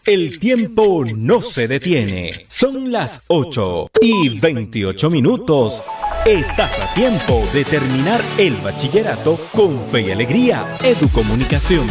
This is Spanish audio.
El tiempo no se detiene. Son las 8:28. Estás a tiempo de terminar el bachillerato con fe y alegría. Educomunicación.